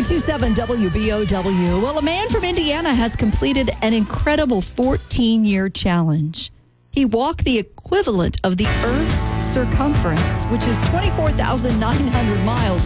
102.7 WBOW. Well, a man from Indiana has completed an incredible 14-year challenge. He walked the equivalent of the Earth's circumference, which is 24,900 miles,